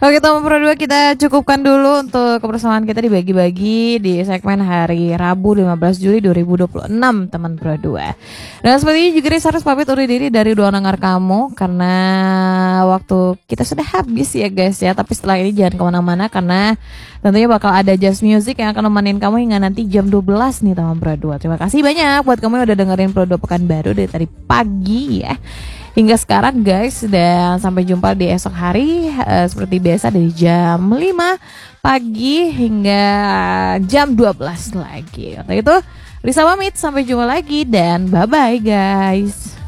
Oke, teman Pro 2, kita cukupkan dulu untuk kebersamaan kita dibagi-bagi di segmen hari Rabu 15 Juli 2026, teman Pro 2. Dan seperti ini juga Risa harus pamit undur diri dari Dua Dengar Kamu karena waktu kita sudah habis ya guys ya. Tapi setelah ini jangan kemana-mana karena tentunya bakal ada jazz music yang akan nemenin kamu hingga nanti jam 12 nih teman Pro 2. Terima kasih banyak buat kamu yang udah dengerin Pro 2 Pekanbaru dari tadi pagi ya hingga sekarang guys, dan sampai jumpa di esok hari seperti biasa dari jam 5 pagi hingga jam 12 lagi. Untuk itu Risa pamit, sampai jumpa lagi dan bye bye guys.